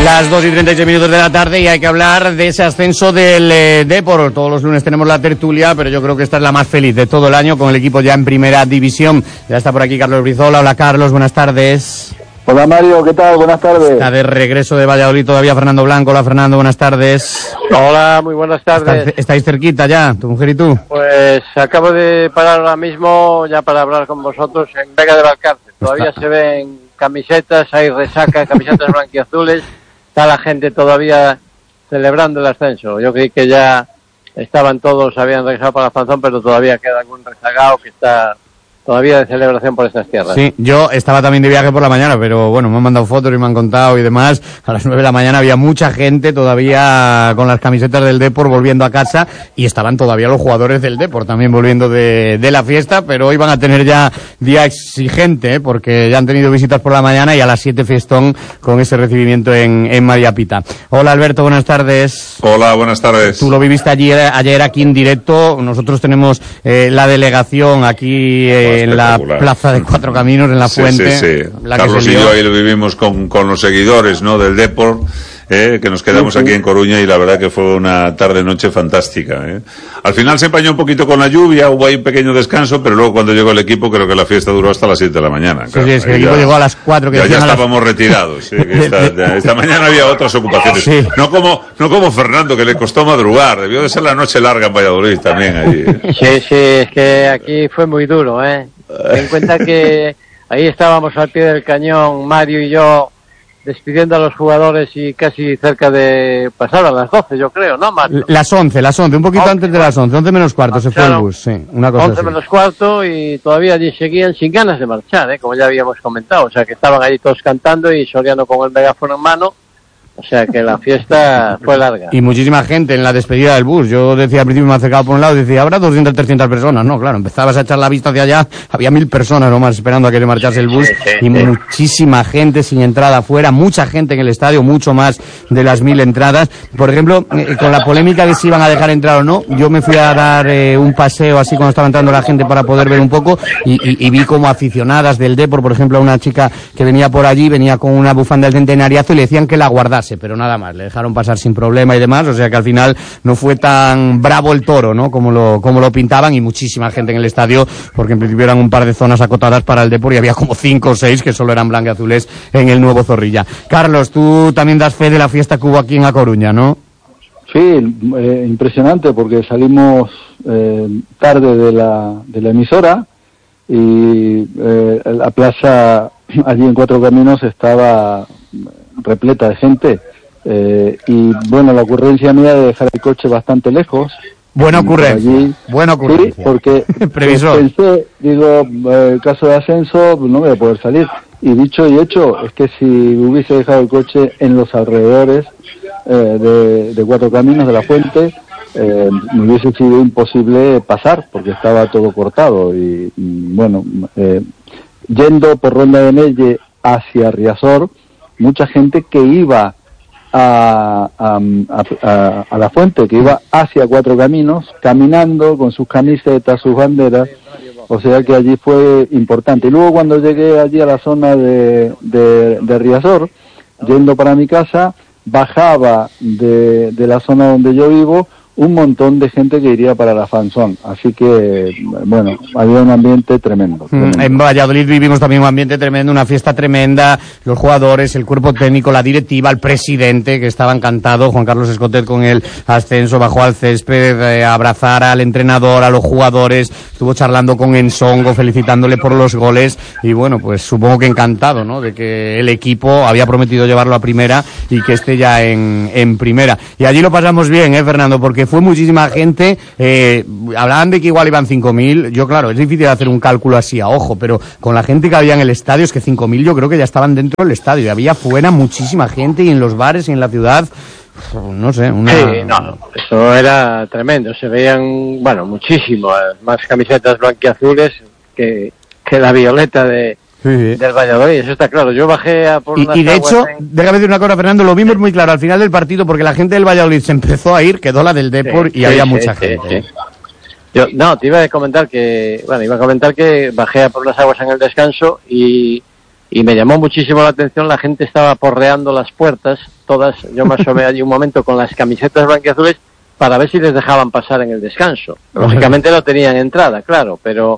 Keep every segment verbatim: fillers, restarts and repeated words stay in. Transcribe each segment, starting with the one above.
Las dos y treinta y seis minutos de la tarde y hay que hablar de ese ascenso del eh, Depor. Todos los lunes tenemos la tertulia, pero yo creo que esta es la más feliz de todo el año, con el equipo ya en primera división. Ya está por aquí Carlos Brizola. Hola Carlos, buenas tardes. Hola Mario, ¿qué tal? Buenas tardes. Está de regreso de Valladolid todavía Fernando Blanco. Hola Fernando, buenas tardes. Hola, muy buenas tardes. ¿Estáis cerquita ya, tu mujer y tú? Pues acabo de parar ahora mismo ya para hablar con vosotros en Vega de Valcarce. Todavía se ven camisetas, hay resaca, camisetas blanquiazules. Está la gente todavía celebrando el ascenso. Yo creí que ya estaban todos, habían regresado para la Fanzón, pero todavía queda algún rezagado que está todavía de celebración por estas tierras. Sí, yo estaba también de viaje por la mañana, pero bueno, me han mandado fotos y me han contado y demás. A las nueve de la mañana había mucha gente todavía con las camisetas del Depor volviendo a casa y estaban todavía los jugadores del Depor también volviendo de, de la fiesta, pero hoy van a tener ya día exigente, ¿eh? Porque ya han tenido visitas por la mañana y a las siete fiestón con ese recibimiento en, en María Pita. Hola Alberto, buenas tardes. Hola, buenas tardes. Tú lo viviste ayer, ayer aquí en directo. Nosotros tenemos eh, la delegación aquí eh, en la plaza de Cuatro Caminos, en la sí, Fuente. Sí, sí. La Carlos y yo ahí lo vivimos con, con los seguidores, ¿no?, del Depor, eh, que nos quedamos sí, sí. aquí en Coruña, y la verdad que fue una tarde-noche fantástica. Eh. Al final se empañó un poquito con la lluvia, hubo ahí un pequeño descanso, pero luego cuando llegó el equipo creo que la fiesta duró hasta las siete de la mañana. Sí, claro. sí, es que el equipo ya, llegó a las cuatro. Que ya, ya estábamos las... retirados. Sí, que esta, esta mañana había otras ocupaciones. Sí. No como no como Fernando, que le costó madrugar. Debió de ser la noche larga en Valladolid también allí. Sí, sí, es que aquí fue muy duro, ¿eh? Ten en cuenta que ahí estábamos al pie del cañón, Mario y yo, despidiendo a los jugadores y casi cerca de pasar a las doce, yo creo, ¿no, Mario? Las once, las once, un poquito once, antes de las once, once menos cuarto, se fue el bus, sí, una cosa once así. menos cuarto y todavía allí seguían sin ganas de marchar, ¿eh? Como ya habíamos comentado, o sea que estaban ahí todos cantando y Soriano con el megáfono en mano. O sea que la fiesta fue larga. Y muchísima gente en la despedida del bus. Yo decía al principio, me acercaba por un lado, decía, habrá doscientas, trescientas personas. No, claro, empezabas a echar la vista hacia allá, había mil personas nomás esperando a que le marchase el bus. Sí, sí, y sí. muchísima gente sin entrada afuera, mucha gente en el estadio, mucho más de las mil entradas. Por ejemplo, eh, con la polémica de si iban a dejar entrar o no, yo me fui a dar eh, un paseo así cuando estaba entrando la gente para poder ver un poco y, y, y vi como aficionadas del Depor, por ejemplo, a una chica que venía por allí, venía con una bufanda del centenariazo y le decían que la guardase, pero nada más, le dejaron pasar sin problema y demás, o sea que al final no fue tan bravo el toro, ¿no?, como lo, como lo pintaban, y muchísima gente en el estadio, porque en principio eran un par de zonas acotadas para el Depor y había como cinco o seis que solo eran blanquiazules en el nuevo Zorrilla. Carlos, tú también das fe de la fiesta que hubo aquí en A Coruña, ¿no? Sí, eh, impresionante, porque salimos eh, tarde de la, de la emisora y eh, la plaza allí en Cuatro Caminos estaba repleta de gente. Eh, y bueno, la ocurrencia mía de dejar el coche bastante lejos. Buena ocurrencia, allí, buena ocurrencia. Sí, porque Previsor. pensé, digo, eh, caso de ascenso, no voy a poder salir. Y dicho y hecho, es que si hubiese dejado el coche en los alrededores eh, de, de Cuatro Caminos, de la Fuente, eh, me hubiese sido imposible pasar, porque estaba todo cortado. Y, y bueno, eh, yendo por Ronda de Nelle hacia Riazor, mucha gente que iba A, a, a, a la Fuente, que iba hacia Cuatro Caminos, caminando con sus camisetas, sus banderas, o sea que allí fue importante. Y luego cuando llegué allí a la zona de, de, de Riazor, yendo para mi casa, bajaba de, de la zona donde yo vivo un montón de gente que iría para la Fanzón, así que, bueno, había un ambiente tremendo, tremendo. En Valladolid vivimos también un ambiente tremendo, una fiesta tremenda, los jugadores, el cuerpo técnico, la directiva, el presidente, que estaba encantado, Juan Carlos Escotet, con el ascenso, bajó al césped eh, a abrazar al entrenador, a los jugadores, estuvo charlando con Ensongo, felicitándole por los goles, y bueno, pues supongo que encantado, ¿no?, de que el equipo había prometido llevarlo a primera y que esté ya en, en primera. Y allí lo pasamos bien, ¿eh, Fernando?, porque fue muchísima gente, eh, hablaban de que igual iban cinco mil, yo claro, es difícil hacer un cálculo así a ojo, pero con la gente que había en el estadio, es que cinco mil yo creo que ya estaban dentro del estadio, y había fuera muchísima gente, y en los bares y en la ciudad, no sé, una... Sí, no, eso era tremendo, se veían, bueno, muchísimo, más camisetas blanquiazules que, que la violeta de... Sí, sí. Del Valladolid, eso está claro. Yo bajé a por y, unas y de hecho, en... déjame decir una cosa, Fernando, lo vimos muy claro al final del partido, porque la gente del Valladolid se empezó a ir, quedó la del Depor, sí, y sí, había sí, mucha sí, gente. Sí. Yo, no, te iba a comentar que, bueno, iba a comentar que bajé a por unas aguas en el descanso y y me llamó muchísimo la atención, la gente estaba porreando las puertas, todas, yo me asomé allí un momento con las camisetas blanquiazules para ver si les dejaban pasar en el descanso. Lógicamente no tenían entrada, claro, pero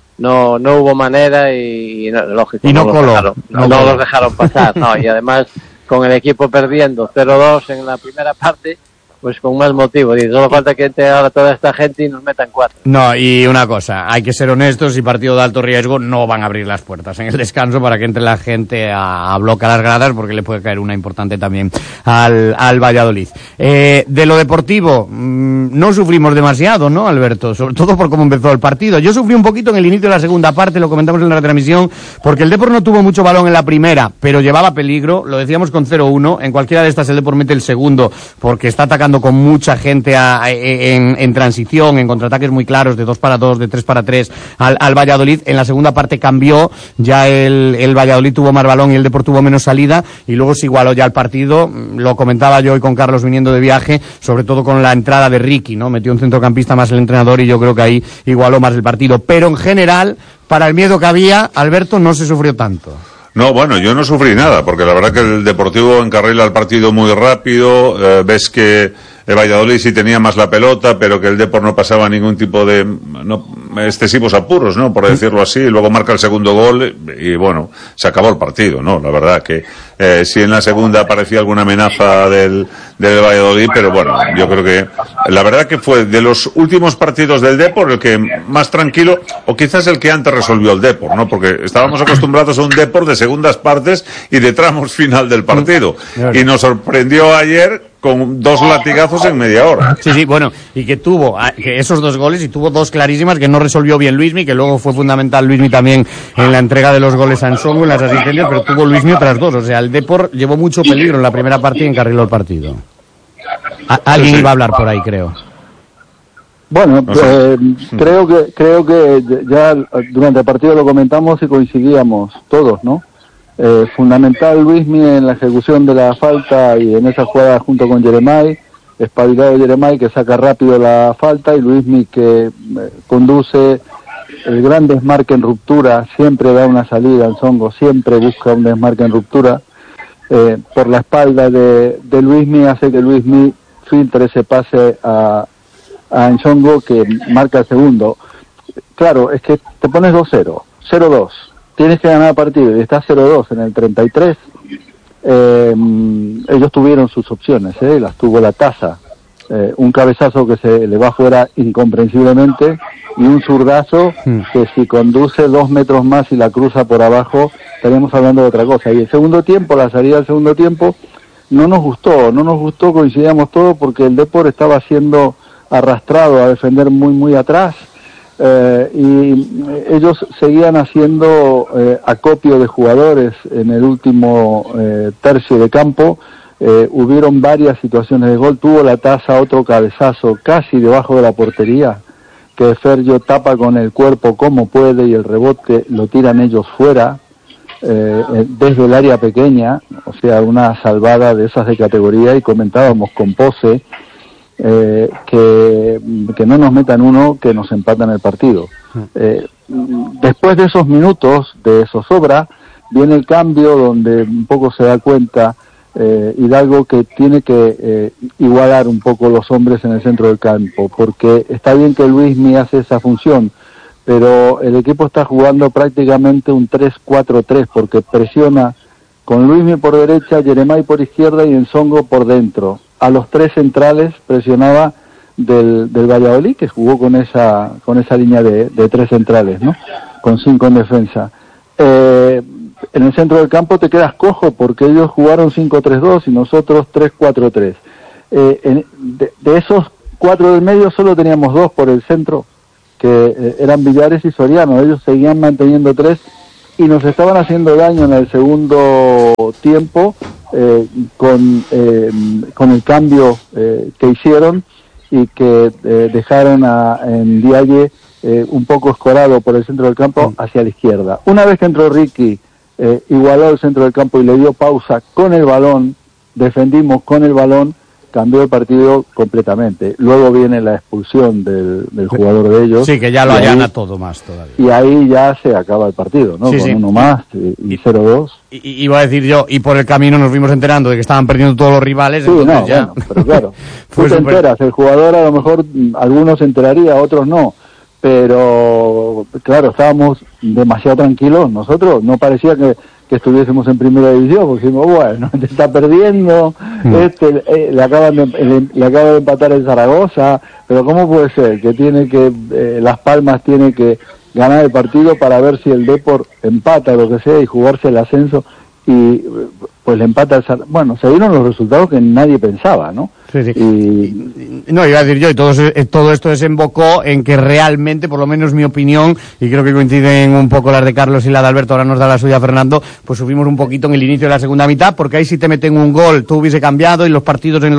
no no hubo manera y, y no, lógico, y no, no, coló, los dejaron, no, no, no coló. los dejaron pasar, no, y además con el equipo perdiendo cero dos en la primera parte, pues con más motivo, y solo falta que entre ahora toda esta gente y nos metan cuatro. No, y una cosa, hay que ser honestos, y partido de alto riesgo no van a abrir las puertas en el descanso para que entre la gente a, a bloquear las gradas, porque le puede caer una importante también al, al Valladolid. Eh, de lo deportivo, mmm, no sufrimos demasiado, ¿no, Alberto? Sobre todo por cómo empezó el partido. Yo sufrí un poquito en el inicio de la segunda parte, lo comentamos en la retransmisión, porque el Depor no tuvo mucho balón en la primera, pero llevaba peligro, lo decíamos con cero uno, en cualquiera de estas el Depor mete el segundo, porque está atacando con mucha gente a, a, en, en transición, en contraataques muy claros, de dos para dos, de tres para tres al, al Valladolid. En la segunda parte cambió, ya el, el Valladolid tuvo más balón y el Depor tuvo menos salida, y luego se igualó ya el partido. Lo comentaba yo hoy con Carlos viniendo de viaje, sobre todo con la entrada de Ricky, ¿no? Metió un centrocampista más el entrenador y yo creo que ahí igualó más el partido. Pero en general, para el miedo que había, Alberto, no se sufrió tanto. No, bueno, yo no sufrí nada, porque la verdad que el Deportivo encarrila el partido muy rápido, eh, ves que el Valladolid sí tenía más la pelota, pero que el Depor no pasaba ningún tipo de no, excesivos apuros, ¿no? Por decirlo así, y luego marca el segundo gol y bueno, se acabó el partido, ¿no? La verdad que eh, sí en la segunda aparecía alguna amenaza del, del Valladolid, pero bueno, yo creo que la verdad que fue de los últimos partidos del Depor el que más tranquilo, o quizás el que antes resolvió el Depor, ¿no? Porque estábamos acostumbrados a un Depor de segundas partes y de tramos final del partido, y nos sorprendió ayer con dos latigazos en media hora. Sí, sí, bueno, y que tuvo que esos dos goles, y tuvo dos clarísimas que no resolvió bien Luismi, que luego fue fundamental Luismi también en la entrega de los goles a Nsongo, en las asistencias, pero tuvo Luismi otras dos. O sea, el Depor llevó mucho peligro en la primera parte y encarriló el partido. A- alguien sí, sí. iba a hablar por ahí, creo. Bueno, no sé. eh, creo que creo que ya durante el partido lo comentamos y coincidíamos todos, ¿no? Eh, fundamental Luismi en la ejecución de la falta y en esa jugada junto con Yeremay, espabilado Yeremay que saca rápido la falta, y Luismi que eh, conduce el gran desmarque en ruptura, siempre da una salida al Nsongo, siempre busca un desmarque en ruptura, eh, por la espalda de, de Luismi, hace que Luismi filtre ese pase a, a Nsongo, que marca el segundo. Claro, es que te pones dos cero, cero dos, tienes que ganar el partido y estás cero dos en el treinta y tres, eh, ellos tuvieron sus opciones, ¿eh? Las tuvo la Taza, eh, un cabezazo que se le va fuera incomprensiblemente, y un zurdazo que si conduce dos metros más y la cruza por abajo, estaríamos hablando de otra cosa. Y el segundo tiempo, la salida del segundo tiempo, no nos gustó, no nos gustó, coincidíamos todos, porque el Depor estaba siendo arrastrado a defender muy, muy atrás, eh, y ellos seguían haciendo eh, acopio de jugadores en el último eh, tercio de campo. Eh, hubieron varias situaciones de gol, tuvo la Taza otro cabezazo casi debajo de la portería, que Fergio tapa con el cuerpo como puede y el rebote lo tiran ellos fuera, eh, desde el área pequeña, o sea, una salvada de esas de categoría. Y comentábamos con Pose eh, que, que no nos metan uno, que nos empatan el partido. Eh, después de esos minutos de zozobra viene el cambio donde un poco se da cuenta Eh, Hidalgo que tiene que eh, igualar un poco los hombres en el centro del campo, porque está bien que Luismi hace esa función, pero el equipo está jugando prácticamente un tres cuatro tres, porque presiona con Luismi por derecha, Yeremay por izquierda y Nsongo por dentro. A los tres centrales presionaba del, del Valladolid, que jugó con esa con esa línea de, de tres centrales, ¿no? Con cinco en defensa. Eh, en el centro del campo te quedas cojo, porque ellos jugaron cinco tres dos y nosotros tres cuatro tres. Eh, en, de, de esos cuatro del medio solo teníamos dos por el centro, que eh, eran Villares y Soriano. Ellos seguían manteniendo tres y nos estaban haciendo daño en el segundo tiempo eh, con, eh, con el cambio eh, que hicieron y que eh, dejaron a en Dialle eh, un poco escorado por el centro del campo hacia la izquierda. Una vez que entró Ricky, Eh, igualó el centro del campo y le dio pausa con el balón, defendimos con el balón, cambió el partido completamente. Luego viene la expulsión del, del jugador de ellos. Sí, que ya lo allana todo más todavía. Y ahí ya se acaba el partido, ¿no? Sí, Con sí. uno más y, y cero dos. Y, y iba a decir yo, y por el camino nos fuimos enterando de que estaban perdiendo todos los rivales. Sí, entonces no, ya... bueno, pero claro, tú Fue te super... enteras, el jugador a lo mejor, algunos se enteraría, otros no, pero claro, estábamos demasiado tranquilos, nosotros no parecía que, que estuviésemos en primera división, porque dijimos, bueno, este está perdiendo, no. este eh, le, acaban de, le, le acaba de empatar el Zaragoza, pero ¿cómo puede ser que tiene que, eh, Las Palmas tiene que ganar el partido para ver si el Depor empata o lo que sea y jugarse el ascenso? Y pues le empata el Zaragoza. Bueno, se dieron los resultados que nadie pensaba, ¿no? Sí, sí. Y... No, iba a decir yo, y todo, todo esto desembocó en que realmente, por lo menos mi opinión, y creo que coinciden un poco las de Carlos y la de Alberto, ahora nos da la suya Fernando, pues subimos un poquito en el inicio de la segunda mitad, porque ahí si te meten un gol, tú hubiese cambiado, y los partidos en